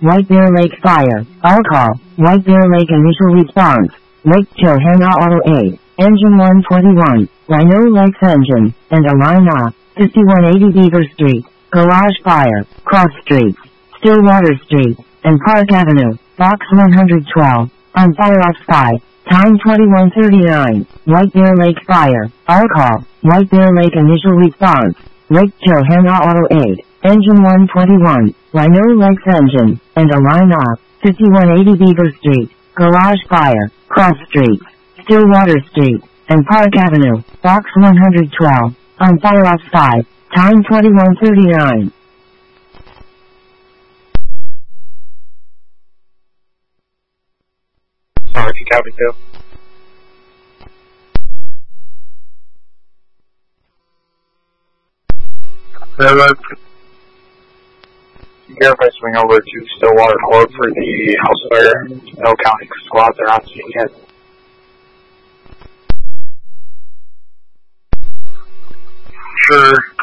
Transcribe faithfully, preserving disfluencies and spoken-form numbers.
White Bear Lake Fire. All call. White Bear Lake initial response. Lake Johanna Auto eight. Engine one twenty-one. Rhino Lakes engine. And Alina. fifty-one eighty Beaver Street. Garage Fire. Cross Street. Stillwater Street. And Park Avenue. Box one twelve. On fire off sky. Time twenty-one thirty-nine. White Bear Lake Fire. All call. White Bear Lake initial response. Lake Johanna Auto eight. Engine one twenty-one. Rhino Lakes engine. And Alina. fifty-one eighty Beaver Street. Garage Fire. Cross Street. Stillwater Street. And Park Avenue. Box one twelve. On fire off sky. Time twenty-one thirty-nine. Sorry, can copy two. Seven. Verify swing over to Stillwater Court for the house fire. No county squads are on scene yet. Sure,